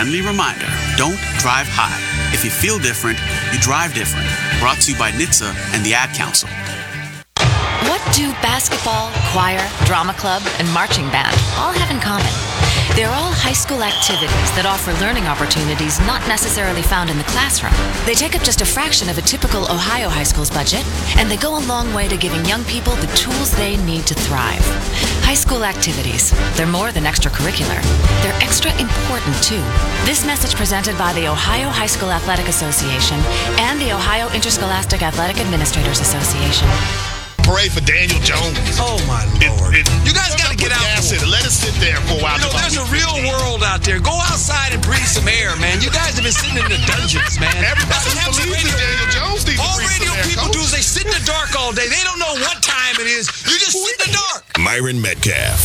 friendly reminder, don't drive high. If you feel different, you drive different. Brought to you by NHTSA and the Ad Council. What do basketball, choir, drama club, and marching band all have in common? They're all high school activities that offer learning opportunities not necessarily found in the classroom. They take up just a fraction of a typical Ohio high school's budget, and they go a long way to giving young people the tools they need to thrive. High school activities, they're more than extracurricular. They're extra important, too. This message presented by the Ohio High School Athletic Association and the Ohio Interscholastic Athletic Administrators Association. Parade for Daniel Jones. Oh, my Lord. You guys got to get out. Let it sit there for a while. You know, there's a real world out there. Go outside and breathe some air, man. You guys have been sitting in the dungeons, man. Everybody believes in Daniel Jones. All radio people do is they sit in the dark all day. They don't know what time it is. You just sit in the dark. Myron Metcalf.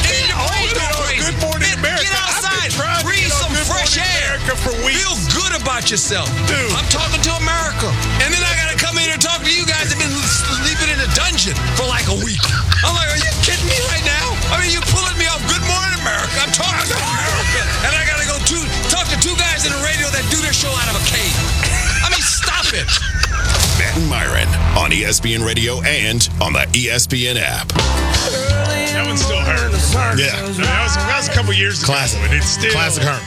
Good morning, America. Get outside. Breathe some fresh air. Feel good about yourself. Dude. I'm talking to America. And then I got to come in and talk to you guys that have been sleeping in a dungeon for like a week. I'm like, are you kidding me right now? I mean, you pulling me off. Good morning, America. I'm talking to America. And I got to go talk to two guys in the radio that do their show out of a cave. I mean, stop it. Matt and Myron on ESPN Radio and on the ESPN app. That one still hurts. Yeah. That was a couple years ago. Classic. And it's still, Classic hurt.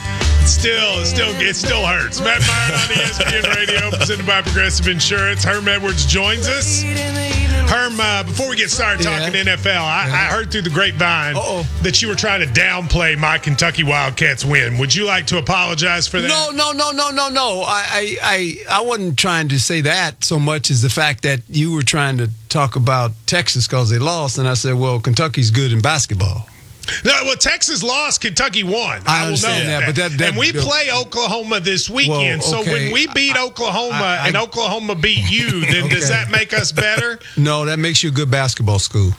It still hurts. Matt Myron on ESPN Radio, presented by Progressive Insurance. Herm Edwards joins us. Herm, before we get started talking NFL, I heard through the grapevine that you were trying to downplay my Kentucky Wildcats win. Would you like to apologize for that? No. I wasn't trying to say that so much as the fact that you were trying to talk about Texas because they lost, and I said, well, Kentucky's good in basketball. No, well, Texas lost, Kentucky won. I understand will know that. But and we play Oklahoma this weekend. Well, okay. So when we beat Oklahoma and Oklahoma beat you, then does that make us better? No, that makes you a good basketball school.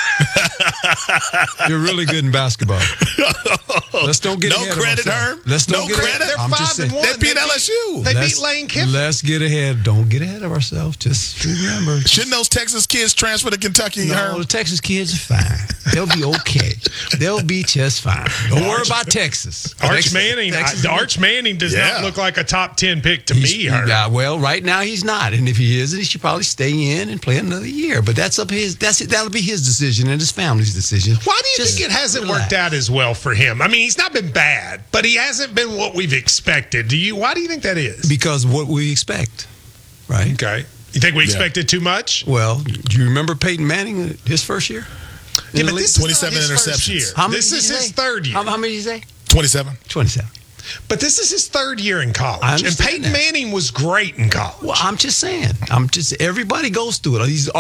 You're really good in basketball. Let's don't get ahead of ourselves. Herm. Let's don't get credit. They're I'm just 5-1. They beat LSU. They beat Lane Kiffin. Let's get ahead. Don't get ahead of ourselves. Just remember. Shouldn't those Texas kids transfer to Kentucky, No, Herm? the Texas kids are fine. They'll be okay. They'll be just fine. Don't worry about Texas. Arch Manning does not look like a top 10 pick to me, Herm. Yeah, well, right now he's not, and if he is, he should probably stay in and play another year. But that's up his. That'll be his decision and his family's decision. Why do you think it hasn't worked out as well for him? I mean, he's not been bad, but he hasn't been what we've expected. Why do you think that is? Because what we expect, right? Okay. You think we expected too much? Well, do you remember Peyton Manning his first year? Yeah, but this is 27 not his interceptions. first year. This is his third year. How many did you say? 27. 27. But this is his third year in college. I And understand Peyton that. Manning was great in college. Well, I'm just saying. Everybody goes through it. These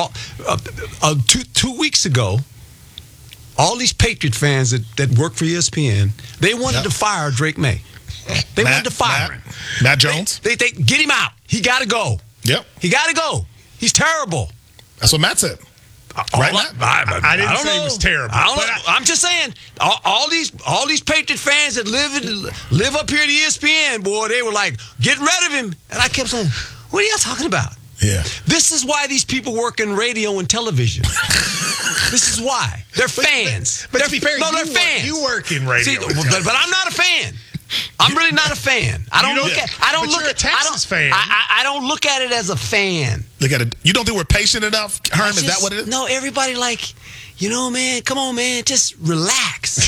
two weeks ago, all these Patriot fans that work for ESPN, they wanted to fire Drake May. They wanted to fire him. Matt Jones? They get him out. He got to go. Yep. He got to go. He's terrible. That's what Matt said. Right, Matt? I didn't don't say know. he was terrible. I'm just saying, all these Patriot fans that live up here at ESPN, boy, they were like, get rid of him. And I kept saying, what are y'all talking about? Yeah. This is why these people work in radio and television. This is why. They're fans. But to be fair, they're fans. You work in radio. See, but I'm not a fan. I'm really not a fan. I don't look you're a Texas fan. I don't look at it as a fan. Look at it. You don't think we're patient enough, Herm? Is that what it is? No, everybody man, come on, man, just relax.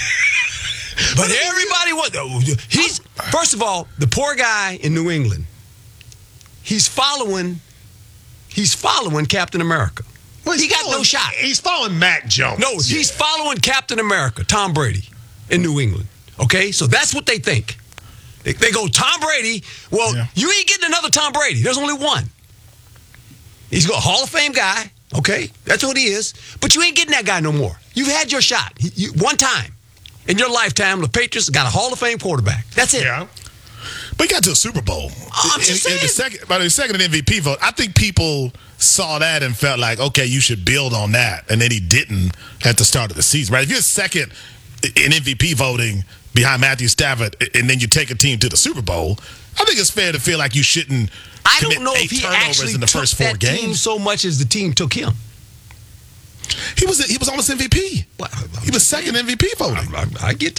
But everybody first of all, the poor guy in New England, he's following Captain America. Well, he got no shot. He's following Mac Jones. No, he's following Captain America, Tom Brady, in New England. Okay, so that's what they think. They go, Tom Brady. Well, you ain't getting another Tom Brady. There's only one. He's a Hall of Fame guy. Okay, that's what he is. But you ain't getting that guy no more. You've had your shot. One time in your lifetime, the Patriots got a Hall of Fame quarterback. That's it. Yeah. But he got to a Super Bowl. I'm just saying. By the second MVP vote, I think people saw that and felt like, okay, you should build on that. And then he didn't at the start of the season, right? If you're second in MVP voting behind Matthew Stafford, and then you take a team to the Super Bowl, I think it's fair to feel like you shouldn't commit 8 turnovers in the first 4 games. Team so much as the team took him. He was almost MVP. He was second MVP voting. I get